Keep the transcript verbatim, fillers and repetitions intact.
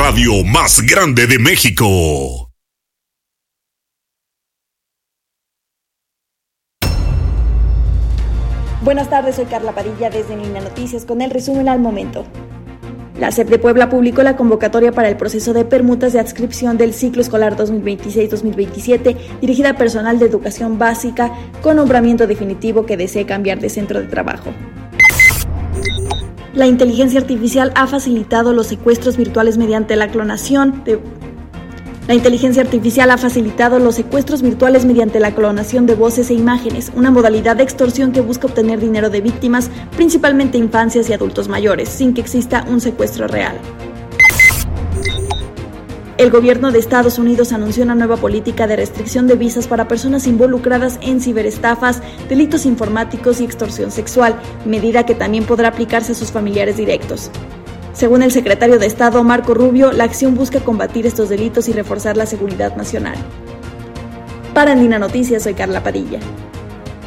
radio más grande de México. Buenas tardes, soy Carla Padilla desde Línea Noticias con el resumen al momento. La S E P de Puebla publicó la convocatoria para el proceso de permutas de adscripción del ciclo escolar dos mil veintiséis dos mil veintisiete, dirigida a personal de educación básica con nombramiento definitivo que desee cambiar de centro de trabajo. La inteligencia artificial ha facilitado los secuestros virtuales mediante la clonación de... La inteligencia artificial ha facilitado los secuestros virtuales mediante la clonación de voces e imágenes, una modalidad de extorsión que busca obtener dinero de víctimas, principalmente infancias y adultos mayores, sin que exista un secuestro real. El gobierno de Estados Unidos anunció una nueva política de restricción de visas para personas involucradas en ciberestafas, delitos informáticos y extorsión sexual, medida que también podrá aplicarse a sus familiares directos. Según el secretario de Estado, Marco Rubio, la acción busca combatir estos delitos y reforzar la seguridad nacional. Para Andina Noticias, soy Carla Padilla.